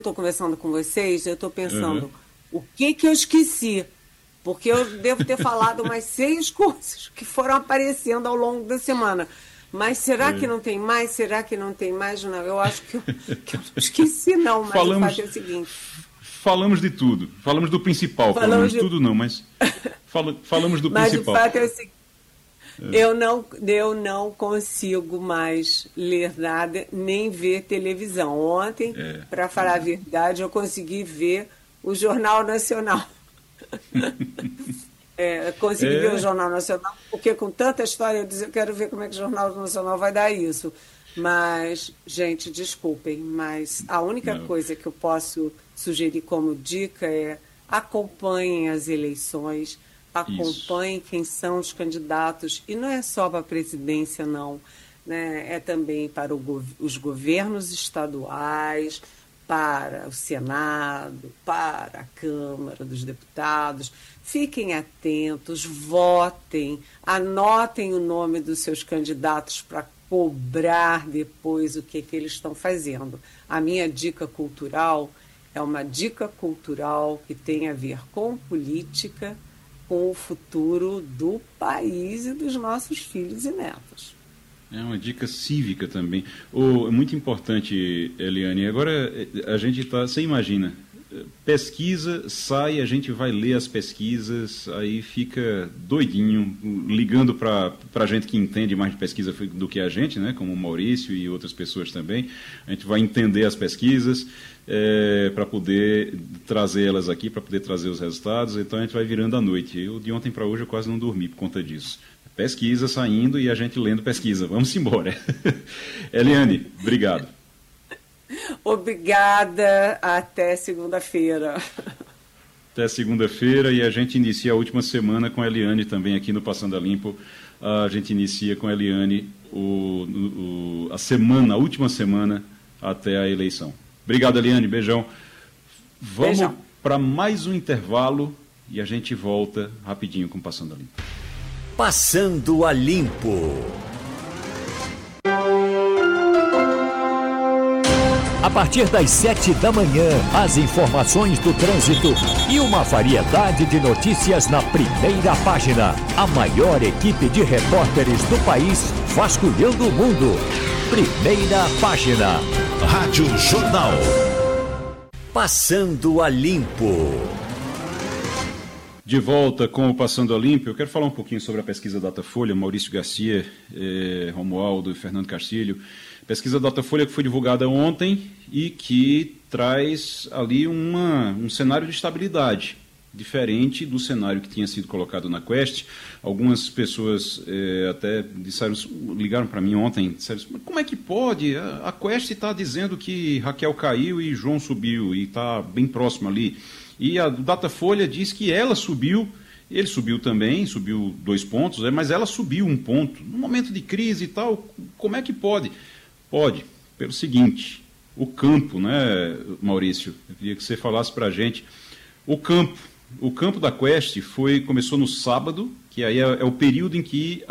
estou conversando com vocês, eu estou Uhum. pensando, o que que eu esqueci? Porque eu devo ter falado umas 6 coisas que foram aparecendo ao longo da semana. Mas será que É. não tem mais? Será que não tem mais? Não, eu acho que eu não esqueci, não. Mas o fato é Falamos, o seguinte: falamos de tudo. Falamos do principal, pelo falamos menos. de. Tudo não, mas falamos do Mas o principal. fato é o seguinte: eu não consigo mais ler nada, nem ver televisão. Ontem, É. para falar a verdade, eu consegui ver o Jornal Nacional. Consegui ver o É. Jornal Nacional, porque com tanta história eu disse, eu quero ver como é que o Jornal Nacional vai dar isso. Mas, gente, desculpem, mas a única Não. coisa que eu posso sugerir como dica é acompanhem as eleições, Isso. acompanhem quem são os candidatos, e não é só para a presidência, não, né? É também para os governos estaduais, para o Senado, para a Câmara dos Deputados. Fiquem atentos, votem, anotem o nome dos seus candidatos para cobrar depois o que eles estão fazendo. A minha dica cultural é uma dica cultural que tem a ver com política, com o futuro do país e dos nossos filhos e netos. É uma dica cívica também. É muito importante, Eliane. Agora, a gente está. Você imagina, pesquisa, sai, a gente vai ler as pesquisas, aí fica doidinho, ligando para a gente que entende mais de pesquisa do que a gente, né? Como o Maurício e outras pessoas também. A gente vai entender as pesquisas para poder trazer elas aqui, para poder trazer os resultados. Então a gente vai virando à noite. Eu, de ontem para hoje, eu quase não dormi por conta disso. Pesquisa saindo e a gente lendo pesquisa. Vamos embora. Eliane, obrigado. Obrigada, até segunda-feira. Até segunda-feira e a gente inicia a última semana com a Eliane também aqui no Passando a Limpo. A gente inicia com a Eliane a última semana até a eleição. Obrigado, Eliane. Beijão. Vamos Beijão. para mais um intervalo e a gente volta rapidinho com Passando a Limpo. Passando a Limpo. A partir das 7 da manhã, as informações do trânsito e uma variedade de notícias na primeira página. A maior equipe de repórteres do país vasculhando o mundo. Primeira página. Rádio Jornal. Passando a Limpo. De volta com o Passando a Limpo, eu quero falar um pouquinho sobre a pesquisa Datafolha, Maurício Garcia, Romualdo e Fernando Castilho. Pesquisa Datafolha que foi divulgada ontem e que traz ali um cenário de estabilidade, diferente do cenário que tinha sido colocado na Quest. Algumas pessoas até ligaram para mim ontem, disseram, como é que pode? A Quest está dizendo que Raquel caiu e João subiu e está bem próximo ali. E a Datafolha diz que ela subiu, ele subiu também, subiu 2 pontos, mas ela subiu 1 ponto. No momento de crise e tal, como é que pode? Pode, pelo seguinte, o campo, né, Maurício? Eu queria que você falasse para a gente. O campo da Quest começou no sábado, que aí é o período em que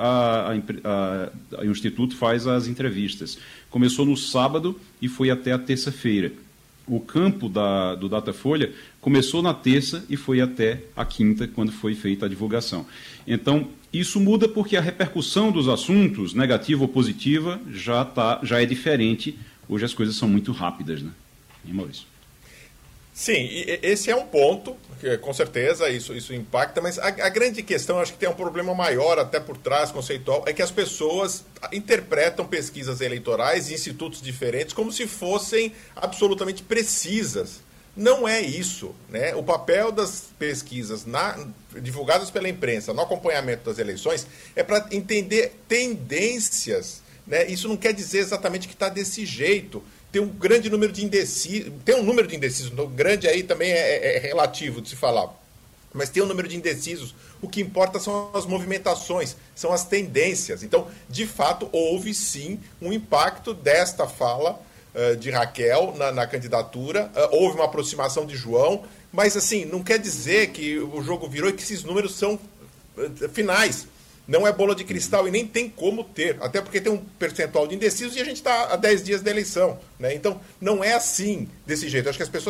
o Instituto faz as entrevistas. Começou no sábado e foi até a terça-feira. O campo do Datafolha começou na terça e foi até a quinta, quando foi feita a divulgação. Então, isso muda porque a repercussão dos assuntos, negativa ou positiva, já é diferente. Hoje as coisas são muito rápidas, né? E Maurício? Sim, esse é um ponto, que, com certeza isso impacta, mas a grande questão, acho que tem um problema maior até por trás, conceitual, é que as pessoas interpretam pesquisas eleitorais em institutos diferentes como se fossem absolutamente precisas. Não é isso, né? O papel das pesquisas divulgadas pela imprensa no acompanhamento das eleições é para entender tendências, né? Isso não quer dizer exatamente que está desse jeito. Tem um grande número de indecisos, tem um número de indecisos, grande aí também é relativo de se falar, mas tem um número de indecisos. O que importa são as movimentações, são as tendências. Então, de fato, houve sim um impacto desta fala de Raquel na candidatura, houve uma aproximação de João, mas assim, não quer dizer que o jogo virou e que esses números são finais. Não é bola de cristal e nem tem como ter, até porque tem um percentual de indecisos e a gente está a 10 dias da eleição, né? Então, não é assim, desse jeito. Acho que as pessoas